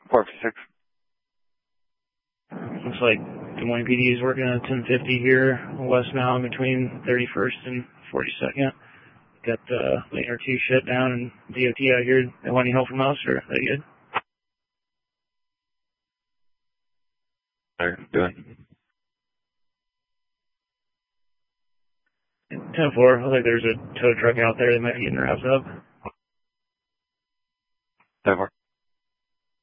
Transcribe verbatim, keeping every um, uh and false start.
four fifty-six. Looks like Des Moines P D is working on ten fifty here, west now between thirty-first and forty-second. Got the lane or two shut down and D O T out here. They want any help from us, or are they good? They're doing. ten four, looks like there's a tow truck out there that might be getting wrapped up. ten four.